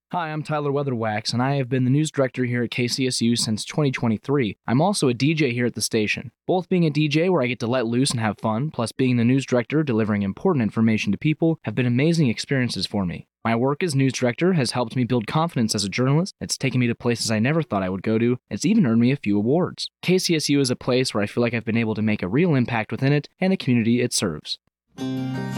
Hi, I'm Tyler Weatherwax, and I have been the news director here at KCSU since 2023. I'm also a DJ here at the station. Both being a DJ where I get to let loose and have fun, plus being the news director delivering important information to people, have been amazing experiences for me. My work as news director has helped me build confidence as a journalist. It's taken me to places I never thought I would go to. It's even earned me a few awards. KCSU is a place where I feel like I've been able to make a real impact within it and the community it serves.